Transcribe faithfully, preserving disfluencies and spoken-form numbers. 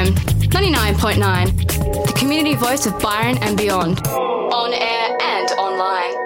M, ninety-nine point nine, the community voice of Byron and beyond, on air and online.